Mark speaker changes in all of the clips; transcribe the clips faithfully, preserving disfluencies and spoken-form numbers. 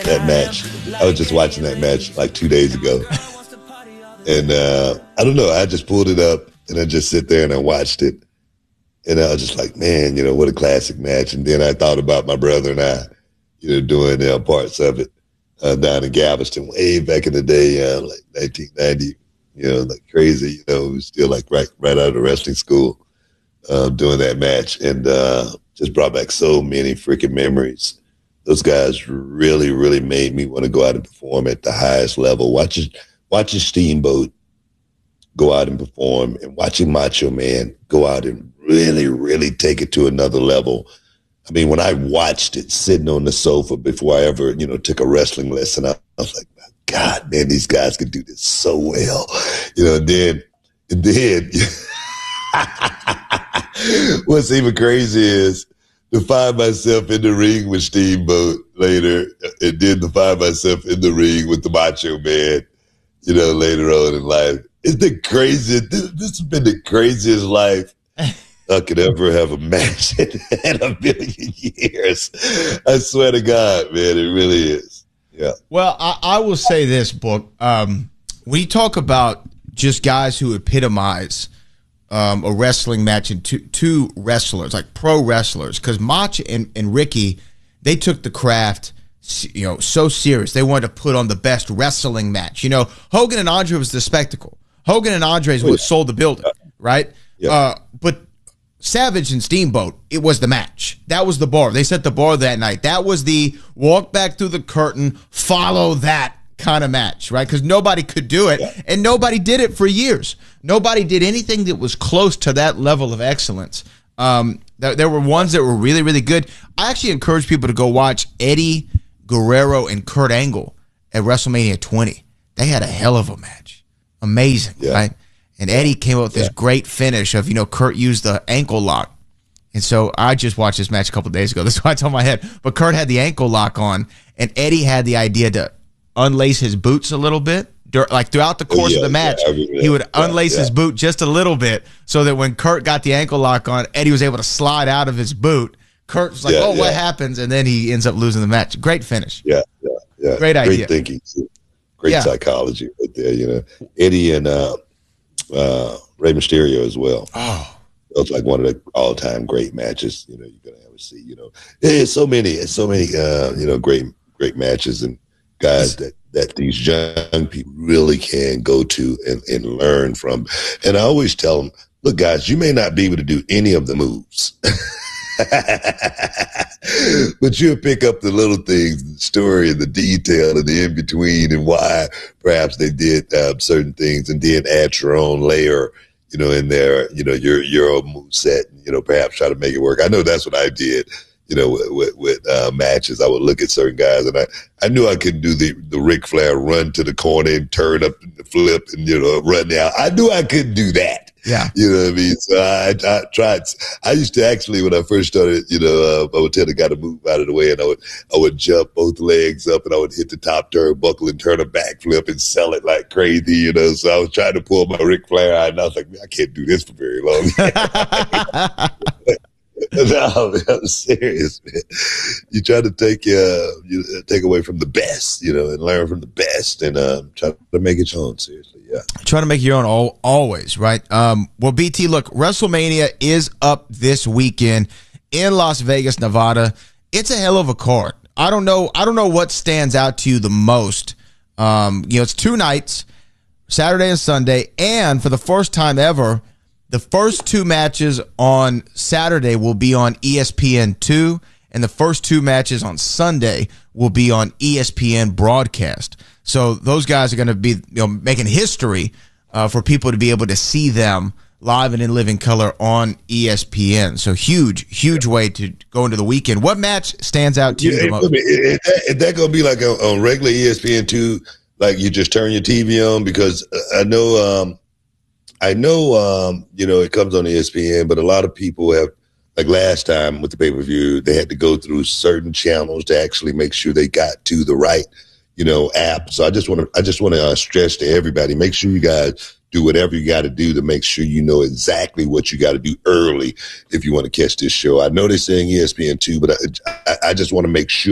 Speaker 1: that match. I was just watching that match like two days ago. And uh, I don't know, I just pulled it up and I just sit there and I watched it. And I was just like, man, you know, what a classic match. And then I thought about my brother and I, you know, doing uh, parts of it uh, down in Galveston way back in the day, uh, like nineteen ninety, you know, like crazy, you know, still like right, right out of wrestling school uh, doing that match. And uh, just brought back so many freaking memories. Those guys really, really made me want to go out and perform at the highest level. Watching, watching Steamboat go out and perform and watching Macho Man go out and really, really take it to another level. I mean, when I watched it sitting on the sofa before I ever, you know, took a wrestling lesson, I, I was like, God, man, these guys can do this so well. You know, and then, and then what's even crazy is to find myself in the ring with Steamboat later, and then to find myself in the ring with the Macho Man, you know, later on in life. It's the craziest, this, this has been the craziest life I could ever have imagined in a million years. I swear to God, man, it really is. Yeah.
Speaker 2: Well, I, I will say this, Book. Um, when you talk about just guys who epitomize um, a wrestling match and two, two wrestlers, like pro wrestlers, because Mach and, and Ricky, they took the craft, you know, so serious. They wanted to put on the best wrestling match. You know, Hogan and Andre was the spectacle. Hogan and Andre is what sold the building, right?
Speaker 1: Yeah.
Speaker 2: Uh, but Savage and Steamboat, it was the match. That was the bar. They set the bar that night. That was the walk back through the curtain, follow that kind of match, right? Because nobody could do it, yeah. and nobody did it for years. Nobody did anything that was close to that level of excellence. Um, th- there were ones that were really, really good. I actually encourage people to go watch Eddie Guerrero and Kurt Angle at WrestleMania twenty. They had a hell of a match. Amazing, yeah. right? And Eddie came up with this yeah. great finish of, you know, Kurt used the ankle lock. And so I just watched this match a couple of days ago. That's why it's on my head. But Kurt had the ankle lock on, and Eddie had the idea to unlace his boots a little bit. Like throughout the course oh, yeah, of the match, yeah, I mean, he would yeah, unlace yeah. his boot just a little bit so that when Kurt got the ankle lock on, Eddie was able to slide out of his boot. Kurt was like,
Speaker 1: yeah,
Speaker 2: oh,
Speaker 1: yeah.
Speaker 2: what happens? And then he ends up losing the match. Great finish.
Speaker 1: Yeah, yeah, yeah.
Speaker 2: Great idea.
Speaker 1: Great thinking, too. Great
Speaker 2: yeah.
Speaker 1: psychology right there, you know. Eddie and uh, uh, Rey Mysterio as well.
Speaker 2: Oh.
Speaker 1: It was like one of the all-time great matches, you know, you're going to ever see, you know. There's so many, it's so many, uh, you know, great, great matches and guys that, that these young people really can go to and, and learn from. And I always tell them, look, guys, you may not be able to do any of the moves, but you'll pick up the little things, the story and the detail and the in-between and why perhaps they did uh, certain things, and then add your own layer, you know, in there, you know, your, your own moveset, you know, perhaps try to make it work. I know that's what I did. You know, with, with, with uh, matches, I would look at certain guys, and I, I knew I couldn't do the the Ric Flair run to the corner and turn up and flip and, you know, run out. I knew I couldn't do that.
Speaker 2: Yeah.
Speaker 1: You know what I mean? So I, I tried. I used to actually, when I first started, you know, uh, I would tell the guy to move out of the way, and I would I would jump both legs up, and I would hit the top turnbuckle and turn a backflip and sell it like crazy, you know. So I was trying to pull my Ric Flair out, and I was like, man, I can't do this for very long. No, man, I'm serious, man. You try to take uh, you take away from the best, you know, and learn from the best, and uh, try to make it your own. Seriously, yeah.
Speaker 2: Try to make your own all, always, right? Um, well, B T, look, WrestleMania is up this weekend in Las Vegas, Nevada. It's a hell of a card. I don't know. I don't know what stands out to you the most. Um, you know, it's two nights, Saturday and Sunday, and for the first time ever, the first two matches on Saturday will be on E S P N two, and the first two matches on Sunday will be on E S P N broadcast. So those guys are going to be, you know, making history uh, for people to be able to see them live and in living color on E S P N. So huge, huge way to go into the weekend. What match stands out to you
Speaker 1: yeah,
Speaker 2: the most?
Speaker 1: Is that, is that going to be like on, on regular E S P N two, like you just turn your T V on? Because I know um, – I know, um, you know, it comes on E S P N, but a lot of people have, like last time with the pay-per-view, they had to go through certain channels to actually make sure they got to the right, you know, app. So I just want to, I just want to uh, stress to everybody, make sure you guys do whatever you got to do to make sure you know exactly what you got to do early if you want to catch this show. I know they're saying E S P N two, but I, I, I just want to make sure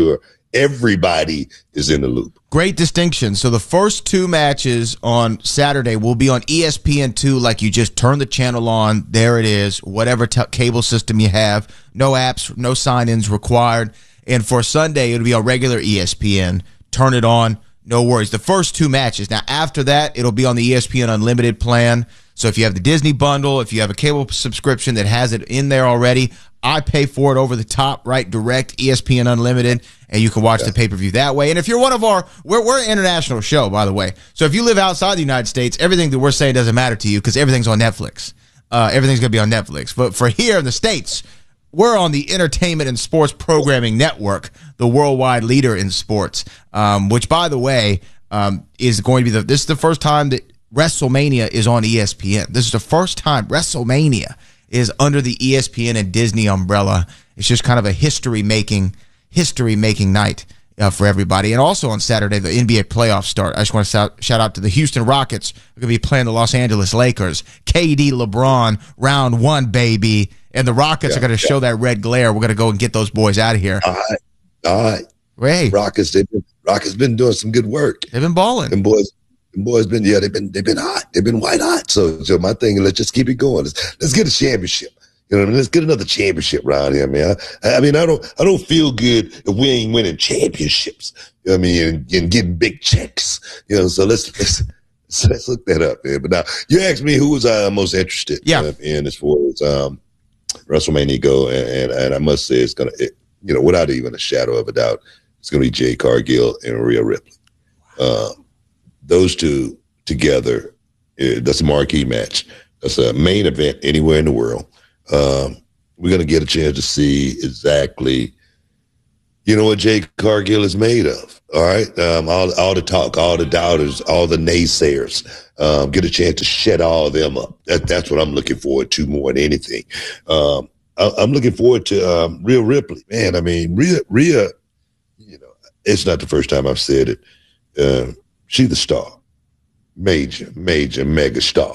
Speaker 1: everybody is in the loop.
Speaker 2: Great distinction. So the first two matches on Saturday will be on E S P N two, like you just turn the channel on. There it is, whatever t- cable system you have. No apps, no sign-ins required. And for Sunday, it'll be on regular E S P N. Turn it on, no worries. The first two matches. Now, after that, it'll be on the E S P N Unlimited plan. So if you have the Disney bundle, if you have a cable subscription that has it in there already, I pay for it over the top, right? Direct E S P N Unlimited, and you can watch yeah. the pay-per-view that way. And if you're one of our, we're, we're an international show, by the way. So if you live outside the United States, everything that we're saying doesn't matter to you because everything's on Netflix. Uh, everything's going to be on Netflix. But for here in the States, we're on the Entertainment and Sports Programming Network, the worldwide leader in sports, um, which, by the way, um, is going to be the, this is the first time that WrestleMania is on E S P N. This is the first time WrestleMania is under the E S P N and Disney umbrella. It's just kind of a history-making, history-making night uh, for everybody. And also on Saturday, the N B A playoffs start. I just want to shout, shout out to the Houston Rockets. We're going to be playing the Los Angeles Lakers. K D, LeBron, round one, baby. And the Rockets yeah, are going to yeah. show that red glare. We're going to go and get those boys out of here.
Speaker 1: All right. All right.
Speaker 2: Hey.
Speaker 1: Rockets, they've been, Rockets been doing some good work.
Speaker 2: They've been balling.
Speaker 1: And boys. And boys been yeah they've been they've been hot they've been white hot so so my thing is let's just keep it going let's, let's get a championship, you know what I mean? Let's get another championship around here, man. I, I mean I don't I don't feel good if we ain't winning championships, you know what I mean, and, and getting big checks, you know, so let's let's so let's look that up, man. But now you asked me who was I most interested
Speaker 2: yeah.
Speaker 1: uh, in as far as um WrestleMania go, and, and and I must say it's gonna it, you know, without even a shadow of a doubt, it's gonna be Jade Cargill and Rhea Ripley. um Those two together, that's a marquee match. That's a main event anywhere in the world. Um, we're going to get a chance to see exactly, you know, what Jade Cargill is made of. All right. Um, all, all the talk, all the doubters, all the naysayers, um, get a chance to shut all of them up. That, that's what I'm looking forward to more than anything. Um, I, I'm looking forward to um, Rhea Ripley. Man, I mean, Rhea, Rhea, you know, it's not the first time I've said it. Uh, She's the star, major, major, mega star.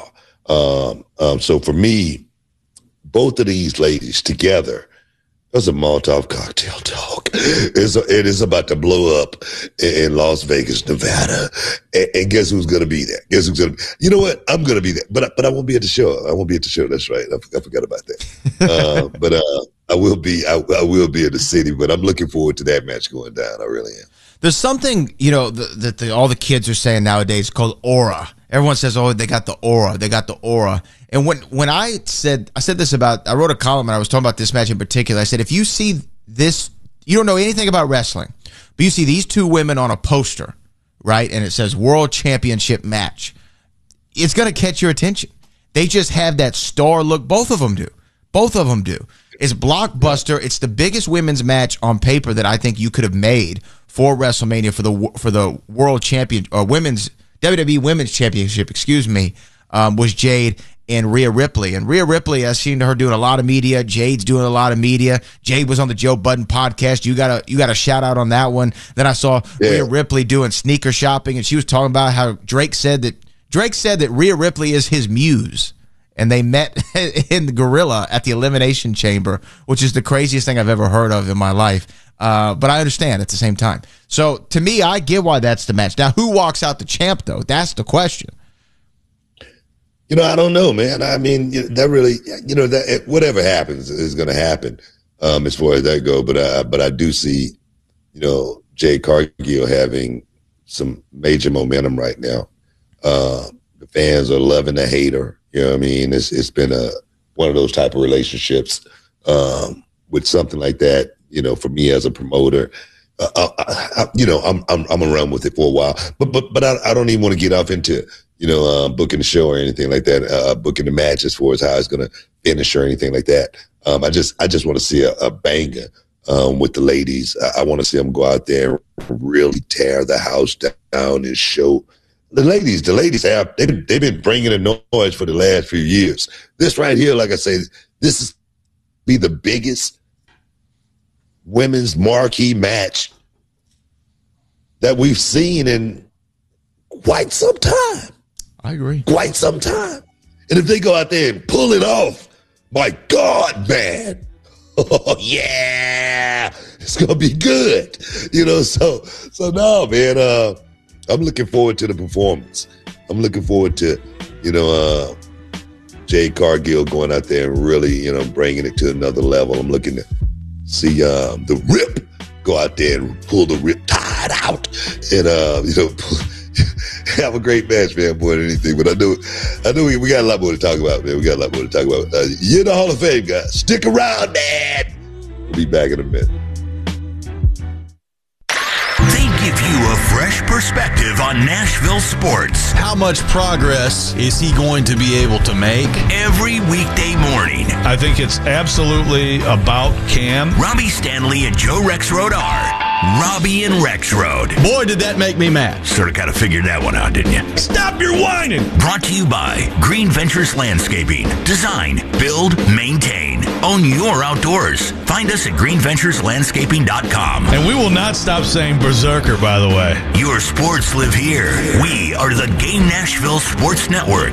Speaker 1: Um, um, so for me, both of these ladies together, that's a Molotov cocktail talk. It's a, it is about to blow up in Las Vegas, Nevada. And, and guess who's going to be there? Guess who's going to be? You know what? I'm going to be there, but but I won't be at the show. I won't be at the show. That's right. I, I forgot about that. uh, but uh, I will be. I, I will be in the city. But I'm looking forward to that match going down. I really am.
Speaker 2: There's something, you know, that the, all the kids are saying nowadays called aura. Everyone says, oh, they got the aura. They got the aura. And when, when I said, I said this about, I wrote a column and I was talking about this match in particular. I said, if you see this, you don't know anything about wrestling, but you see these two women on a poster, right? And it says World Championship match. It's going to catch your attention. They just have that star look. Both of them do. Both of them do. It's blockbuster. It's the biggest women's match on paper that I think you could have made for WrestleMania for the for the World Champion or Women's W W E Women's Championship. Excuse me, um, was Jade and Rhea Ripley. And Rhea Ripley, I've seen her doing a lot of media. Jade's doing a lot of media. Jade was on the Joe Budden podcast. You got a you got a shout out on that one. Then I saw yeah. Rhea Ripley doing sneaker shopping, and she was talking about how Drake said that Drake said that Rhea Ripley is his muse. And they met in the Gorilla at the Elimination Chamber, which is the craziest thing I've ever heard of in my life. Uh, but I understand at the same time. So to me, I get why that's the match. Now, who walks out the champ, though? That's the question.
Speaker 1: You know, I don't know, man. I mean, that really, you know, that whatever happens is going to happen um, as far as that go. But I, but I do see, you know, Jade Cargill having some major momentum right now. Uh, the fans are loving to hate her. You know what I mean? It's it's been a one of those type of relationships um, with something like that. You know, for me as a promoter, uh, I, I, you know, I'm I'm I'm gonna run with it for a while. But but but I, I don't even want to get off into you know uh, booking the show or anything like that. Uh, booking the match as far as how it's gonna finish or anything like that. Um, I just I just want to see a, a banger um, with the ladies. I, I want to see them go out there and really tear the house down and show. The ladies, the ladies have, they've been, they've been bringing the noise for the last few years. This right here, like I say, this is be the biggest women's marquee match that we've seen in quite some time.
Speaker 2: I agree.
Speaker 1: Quite some time. And if they go out there and pull it off, my God, man. oh yeah, it's gonna be good. You know, so so no, man. Uh, I'm looking forward to the performance. I'm looking forward to, you know, uh, Jade Cargill going out there and really, you know, bringing it to another level. I'm looking to see uh, the Rip go out there and pull the Rip Tide out and, uh, you know, have a great match, man, more than anything. But I know, I know we, we got a lot more to talk about, man. We got a lot more to talk about. Uh, you're in the Hall of Fame, guys. Stick around, man. We'll be back in a minute.
Speaker 3: They give you a fresh perspective on Nashville sports.
Speaker 4: How much progress is he going to be able to make?
Speaker 3: Every weekday morning.
Speaker 5: I think it's absolutely about Cam.
Speaker 3: Robbie Stanley and Joe Rexrode are Robbie and Rexrode.
Speaker 4: Boy, did that make me mad.
Speaker 3: Sort of kind of figured that one out, didn't you?
Speaker 5: Stop your whining!
Speaker 3: Brought to you by Green Ventures Landscaping. Design, build, maintain. Own your outdoors. Find us at green ventures landscaping dot com.
Speaker 5: And we will not stop saying berserker, by the way.
Speaker 3: Your sports live here. We are the Game Nashville Sports Network.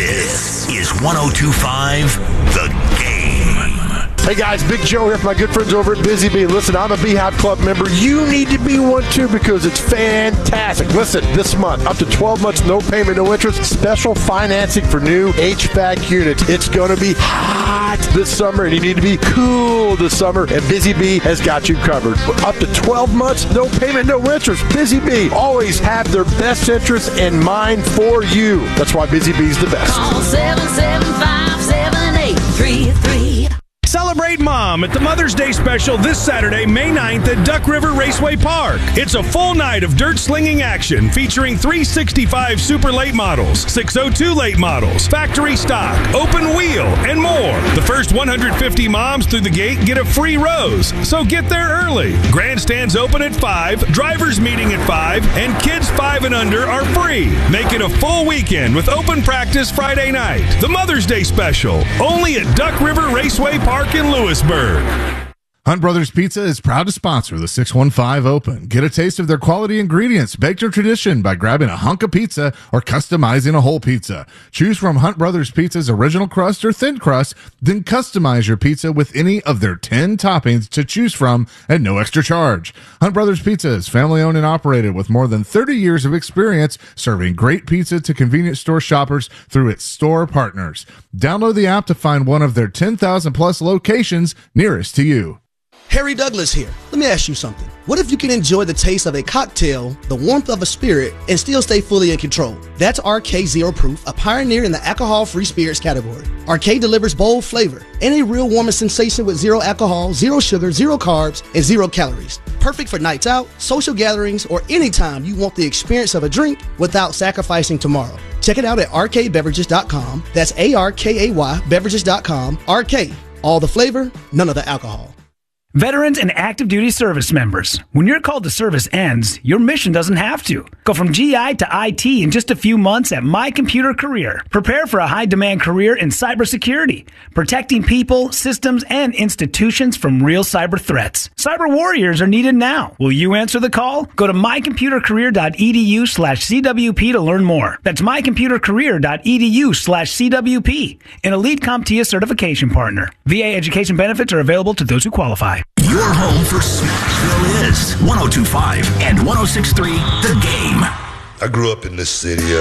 Speaker 3: This is one oh two point five The Game.
Speaker 6: Hey guys, Big Joe here from my good friends over at Busy Bee. Listen, I'm a Beehive Club member. You need to be one too because it's fantastic. Listen, this month, up to twelve months, no payment, no interest, special financing for new H V A C units. It's going to be hot this summer and you need to be cool this summer, and Busy Bee has got you covered. Up to twelve months, no payment, no interest. Busy Bee always have their best interests in mind for you. That's why Busy Bee's the best.
Speaker 7: Call seven seven five, seven eight three three.
Speaker 8: Celebrate Mom at the Mother's Day special this Saturday, May ninth at Duck River Raceway Park. It's a full night of dirt slinging action featuring three sixty-five Super Late models, six oh two Late models, factory stock, open wheel, and more. The first one hundred fifty moms through the gate get a free rose, so get there early. Grandstands open at five, drivers meeting at five, and kids five and under are free. Make it a full weekend with open practice Friday night. The Mother's Day special, only at Duck River Raceway Park in Lewisburg.
Speaker 9: Hunt Brothers Pizza is proud to sponsor the six one five Open. Get a taste of their quality ingredients baked to tradition by grabbing a hunk of pizza or customizing a whole pizza. Choose from Hunt Brothers Pizza's original crust or thin crust, then customize your pizza with any of their ten toppings to choose from at no extra charge. Hunt Brothers Pizza is family owned and operated with more than thirty years of experience serving great pizza to convenience store shoppers through its store partners. Download the app to find one of their ten thousand plus locations nearest to you.
Speaker 10: Harry Douglas here. Let me ask you something. What if you can enjoy the taste of a cocktail, the warmth of a spirit, and still stay fully in control? That's R K Zero Proof, a pioneer in the alcohol-free spirits category. R K delivers bold flavor and a real warming sensation with zero alcohol, zero sugar, zero carbs, and zero calories. Perfect for nights out, social gatherings, or anytime you want the experience of a drink without sacrificing tomorrow. Check it out at R K beverages dot com. That's A R K A Y beverages dot com. R K, all the flavor, none of the alcohol.
Speaker 11: Veterans and active duty service members, when your call to service ends, your mission doesn't have to. Go from G I to I T in just a few months at My Computer Career. Prepare for a high-demand career in cybersecurity, protecting people, systems, and institutions from real cyber threats. Cyber warriors are needed now. Will you answer the call? Go to my computer career dot e d u slash c w p to learn more. That's my computer career dot e d u slash c w p, an Elite CompTIA certification partner. V A education benefits are available to those who qualify.
Speaker 3: Your home for Smashville is one oh two point five and one oh six point three The Game.
Speaker 1: I grew up in this city.